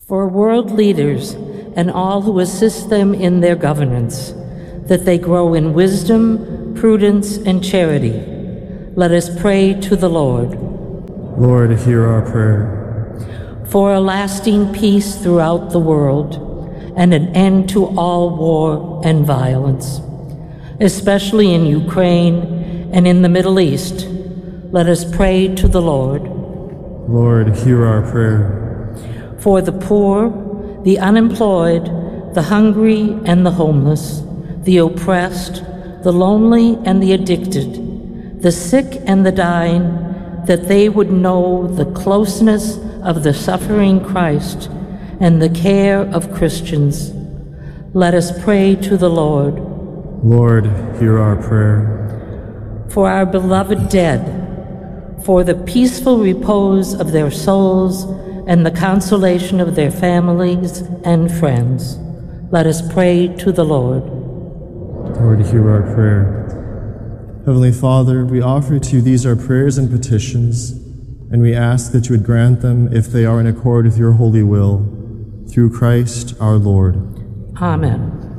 For world leaders and all who assist them in their governance, that they grow in wisdom, prudence, and charity, let us pray to the Lord. Lord, hear our prayer. For a lasting peace throughout the world and an end to all war and violence, especially in Ukraine and in the Middle East, let us pray to the Lord. Lord, hear our prayer. For the poor, the unemployed, the hungry and the homeless, the oppressed, the lonely and the addicted, the sick and the dying, that they would know the closeness of the suffering Christ and the care of Christians. Let us pray to the Lord. Lord, hear our prayer. For our beloved dead, for the peaceful repose of their souls and the consolation of their families and friends, let us pray to the Lord. Lord, hear our prayer. Heavenly Father, we offer to you these our prayers and petitions, and we ask that you would grant them if they are in accord with your holy will, through Christ our Lord. Amen.